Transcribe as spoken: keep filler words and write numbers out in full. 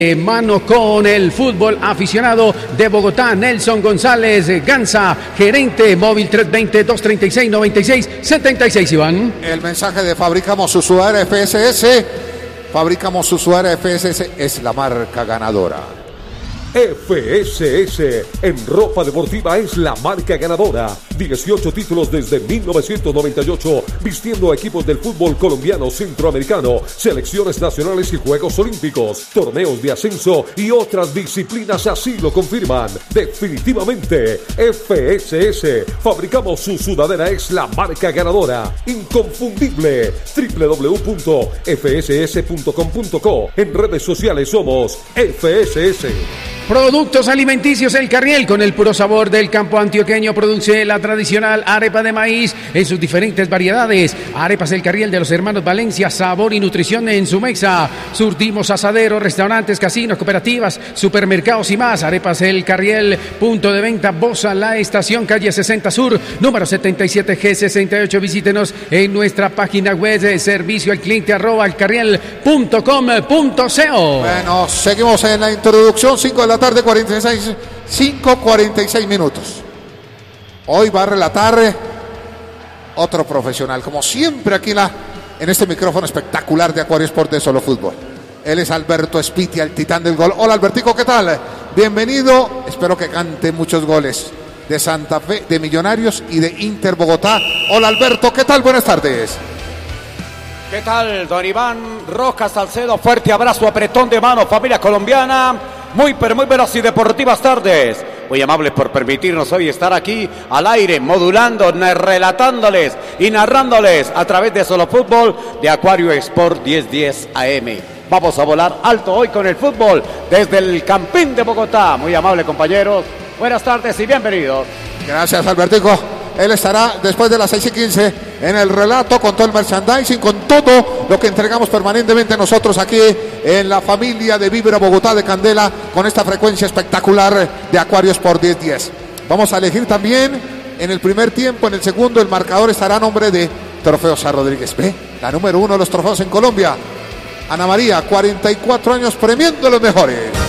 Mano con el fútbol aficionado de Bogotá, Nelson González Ganza, gerente, móvil tres dos cero, dos tres seis, nueve seis siete seis, Iván. El mensaje de Fabricamos su sudadera F S S. Fabricamos su sudadera F S S, es la marca ganadora. F S S en ropa deportiva es la marca ganadora. dieciocho títulos desde mil novecientos noventa y ocho, vistiendo a equipos del fútbol colombiano, centroamericano, selecciones nacionales y Juegos Olímpicos, torneos de ascenso y otras disciplinas así lo confirman. Definitivamente, F S S, fabricamos su sudadera, es la marca ganadora. Inconfundible. doble u doble u doble u punto f s s punto com punto co. En redes sociales somos F S S. Productos alimenticios El Carriel, con el puro sabor del campo antioqueño, produce la tradicional arepa de maíz en sus diferentes variedades. Arepas El Carriel de los hermanos Valencia, sabor y nutrición en su mesa. Surtimos asaderos, restaurantes, casinos, cooperativas, supermercados y más. Arepas El Carriel, punto de venta Bosa, La Estación, calle sesenta Sur, número setenta y siete G sesenta y ocho. Visítenos en nuestra página web de servicio al cliente arroba elcarriel punto com punto co. Bueno, seguimos en la introducción, cinco de la tarde, cuarenta y seis, cinco cuarenta y seis minutos. Hoy va a relatar otro profesional, como siempre aquí en, la, en este micrófono espectacular de Acuario Sport de Solo Fútbol. Él es Alberto Espitia, el titán del gol. Hola Albertico, ¿qué tal? Bienvenido, espero que cante muchos goles de Santa Fe, de Millonarios y de Inter Bogotá. Hola Alberto, ¿qué tal? Buenas tardes. ¿Qué tal, don Iván Rojas Salcedo? Fuerte abrazo, apretón de mano, familia colombiana. Muy, pero muy buenas y deportivas tardes. Muy amables por permitirnos hoy estar aquí al aire, modulando, relatándoles y narrándoles a través de Solo Fútbol de Acuario Sport diez diez A M. Vamos a volar alto hoy con el fútbol desde el Campín de Bogotá. Muy amables compañeros, buenas tardes y bienvenidos. Gracias Albertico. Él estará después de las seis y quince en el relato con todo el merchandising, con todo lo que entregamos permanentemente nosotros aquí en la familia de Vibra Bogotá de Candela, con esta frecuencia espectacular de Acuarios por diez diez. Vamos a elegir también en el primer tiempo, en el segundo el marcador estará a nombre de Trofeos A. Rodríguez. Ve, la número uno de los trofeos en Colombia. Ana María, cuarenta y cuatro años, premiando a los mejores.